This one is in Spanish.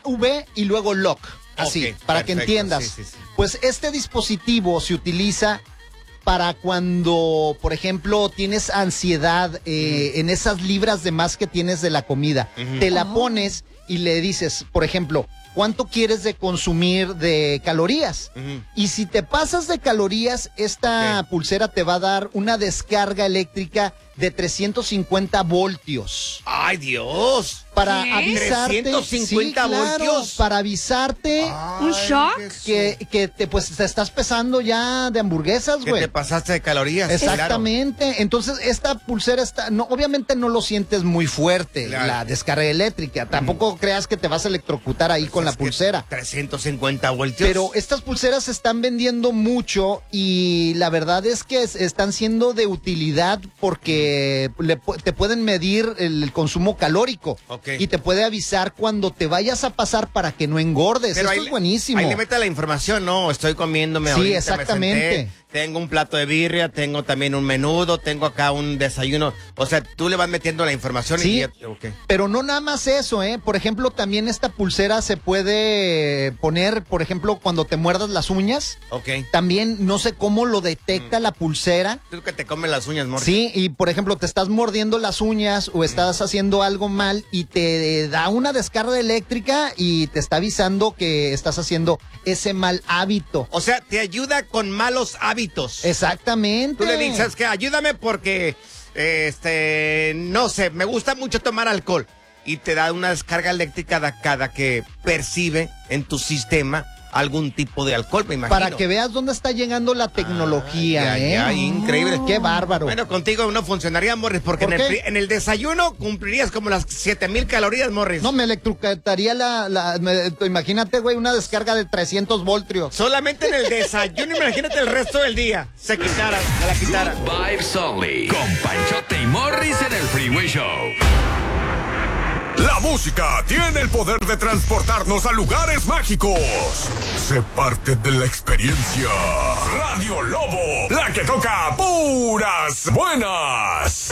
LV y luego lock. Así, para que entiendas. Sí. Pues este dispositivo se utiliza para cuando, por ejemplo, tienes ansiedad en esas libras de más que tienes de la comida. Te la pones y le dices, por ejemplo, ¿cuánto quieres de consumir de calorías? Y si te pasas de calorías, esta pulsera te va a dar una descarga eléctrica de 350 voltios. ¡Ay, Dios! Para avisarte. 350 voltios. Para avisarte. ¿Un shock? Que te estás pesando ya de hamburguesas, Que güey. te pasaste de calorías. Exactamente. Claro. Entonces, esta pulsera obviamente no lo sientes muy fuerte, Claro. la descarga eléctrica. Tampoco creas que te vas a electrocutar ahí con la pulsera. 350 voltios. Pero estas pulseras se están vendiendo mucho y la verdad es que están siendo de utilidad porque te pueden medir el consumo calórico. Ok. Y te puede avisar cuando te vayas a pasar para que no engordes. Pero Esto es buenísimo. Ahí le mete la información, ¿no? Estoy comiéndome Sí, ahorita, exactamente. me senté, tengo un plato de birria, tengo también un menudo, tengo acá un desayuno. O sea, tú le vas metiendo la información Sí, y... pero no nada más eso, ¿eh? Por ejemplo, también esta pulsera se puede poner, por ejemplo, cuando te muerdas las uñas. Ok. También no sé cómo lo detecta la pulsera. Tú que te comes las uñas, Morris. Sí, y por ejemplo, te estás mordiendo las uñas o estás haciendo algo mal y te da una descarga eléctrica y te está avisando que estás haciendo ese mal hábito. O sea, te ayuda con malos hábitos. Exactamente. Tú le dices que ayúdame porque, no sé, me gusta mucho tomar alcohol. Y te da una descarga eléctrica cada que percibe en tu sistema algún tipo de alcohol, me imagino. Para que veas dónde está llegando la tecnología, Increíble. Qué bárbaro. Bueno, contigo no funcionaría, Morris, porque ¿Por qué? en el desayuno cumplirías como las 7,000 calorías, Morris. No, me electrocutaría imagínate, güey, una descarga de 300 voltios. Solamente en el desayuno, imagínate el resto del día. Se la quitara. Vibes Only. Con Panchote y Morris en el Freeway Show. La música tiene el poder de transportarnos a lugares mágicos. Sé parte de la experiencia. Radio Lobo, la que toca puras buenas.